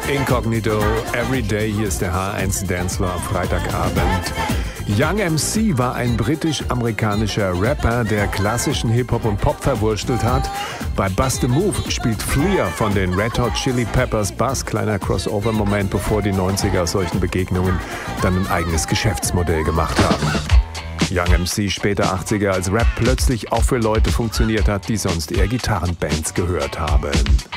Incognito, Everyday, hier ist der H1 Dancefloor am Freitagabend. Young MC war ein britisch-amerikanischer Rapper, der klassischen Hip-Hop und Pop verwurstelt hat. Bei Bust a Move spielt Flea von den Red Hot Chili Peppers Bass, kleiner Crossover-Moment, bevor die 90er aus solchen Begegnungen dann ein eigenes Geschäftsmodell gemacht haben. Young MC, später 80er, als Rap plötzlich auch für Leute funktioniert hat, die sonst eher Gitarrenbands gehört haben.